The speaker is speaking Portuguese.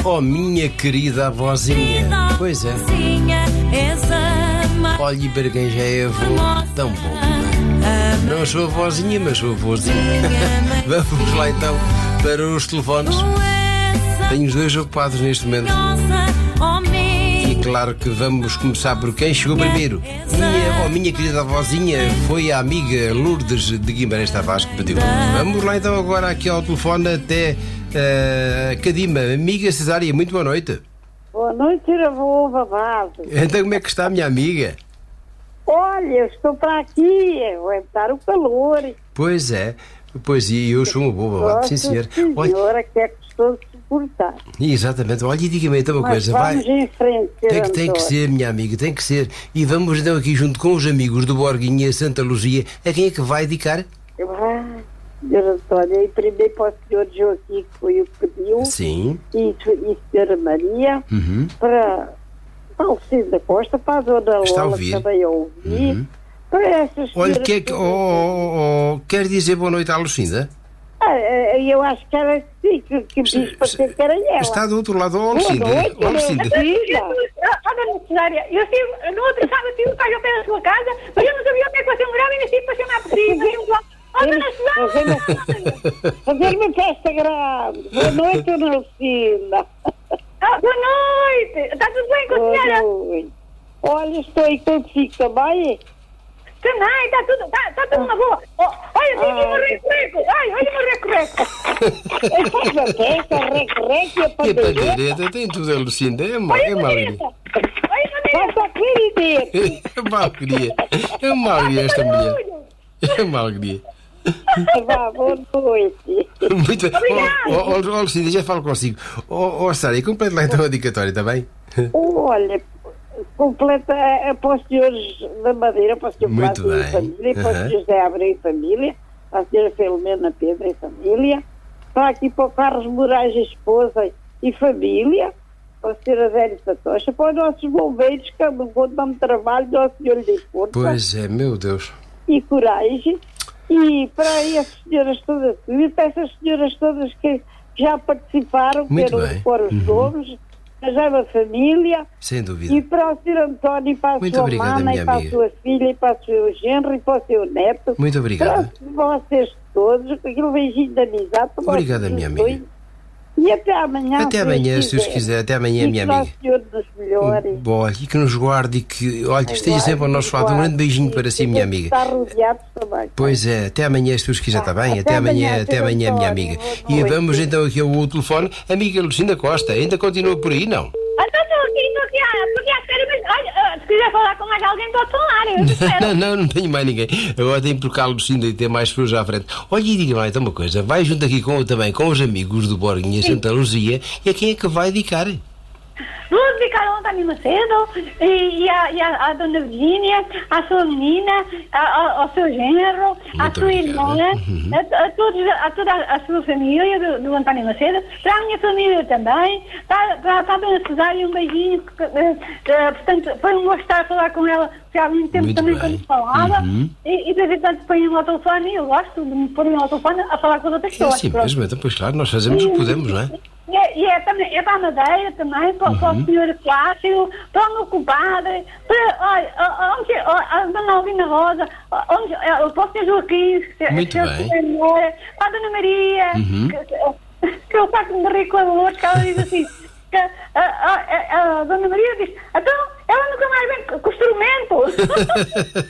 Oh, minha querida avózinha. Pois é. Olhe, para quem já é avô, tão bom, não é? Não sou avózinha, mas sou avôzinha. Vamos lá então para os telefones. Tenho os dois ocupados neste momento. E claro que vamos começar por quem chegou primeiro. Minha querida avózinha foi a amiga Lourdes de Guimarães Tavares que pediu. Vamos lá então agora aqui ao telefone até Cadima. Amiga Cesária, muito boa noite. Boa noite, avô babado. Então como é que está a minha amiga? Olha, eu estou para aqui, vai estar o calor. Pois é, pois e eu sou uma boa babado, sim senhor. Senhora, que é gostoso de suportar. Exatamente, olha e diga-me então uma coisa. Vamos em frente, tem que ser, minha amiga, tem que ser. E vamos então aqui junto com os amigos do Borguinha Santa Luzia. A quem é que vai dedicar? Senhor António, e primeiro para o senhor Joaquim, que foi o que pediu. Sim. E senhora Maria, para Alcida Costa, para a dona Lola, que também a ouvir. Para essas olha, quer dizer boa noite à Lucinda? Eu acho que era assim, que disse para ser que era ela. Está do outro lado, ó Lucinda. Ó Lucinda. Olha, Cesária, eu estive, no outro sábado estive quase ao pé da sua casa, mas eu não sabia onde é que você morava e nem estive para chamar por si. Fazer uma festa grande. Boa noite, dona Lucinda. Boa noite. Está tudo bem com a senhora? Boa noite. Olha, estou aí consigo também. Também, está tudo uma boa. Olha, tem aqui um reco-reco. Olha o reco-reco. Faz a festa, reco-reco e a pandeireta. Tem tudo a Lucinda, é uma alegria. Faça a querideta. É uma alegria esta mulher. É uma alegria. Boa noite. Muito bem. Lucinda, já falo consigo. Sara, complete lá então a dedicatória, está bem? Olha, completa para os senhores da Madeira, para o senhor Flávio e família, para o senhor José Abreu e família, para a senhora Filomena Pedro e família, para aqui para o Carlos Moraes, esposa e família, para a senhora Zélia Satocha, para os nossos bombeiros, que dão trabalho, ao senhor lhe dê força. Pois é, meu Deus. E coragem. E para essas senhoras todas, e para essas senhoras todas que já participaram, muito quero pôr os nomes, já a família. Sem dúvida. E para o Sr. António, e para a muito sua obrigada, mãe, e para a sua filha, e para o seu genro, e para o seu neto. Muito obrigada. Para vocês todos, aquele beijinho de amizade. Obrigada, minha amiga. E até amanhã. Até amanhã, se Deus quiser. Até amanhã, minha amiga. Que o Senhor nos melhore. Bom, e que nos guarde e que, olha, esteja sempre ao nosso lado. Um grande beijinho para si, minha amiga. Está rodeado também. Pois é, até amanhã, se Deus quiser, está bem? Até amanhã, minha amiga. E vamos então aqui ao telefone. Amiga Lucinda Costa, ainda continua por aí, não? Porque à espera, mas olha, se quiser falar com mais alguém, pode falar, eu espero. Não tenho mais ninguém. Agora tenho por cá a Lucinda e ter mais pessoas à frente. Olha, e diga-me lá então uma coisa, vai junto aqui também com os amigos do Borguinha Santa Luzia, e a quem é que vai dedicar? Vou dedicar ao António Macedo e à Dona Virgínia, à sua menina, ao seu genro, à sua irmã, a toda a sua família do António Macedo, para a minha família também, para a Dona Cesária, um beijinho. Portanto, foi um gosto estar a falar com ela, porque há muito tempo também quando falava, e de vez em quando põe-me ao telefone, e eu gosto de me pôr ao telefone a falar com as outras pessoas. É assim mesmo, então, pois claro, nós fazemos o que podemos, não é? E é para a Madeira também, para o senhor Plácido, para o meu compadre, para a Dona Alvina Rosa, para o senhor Joaquim, muito bem. Para a Dona Maria, que eu faço me rir com a Dolores, que ela diz assim, que a Dona Maria diz, então ela nunca mais vem com o instrumento.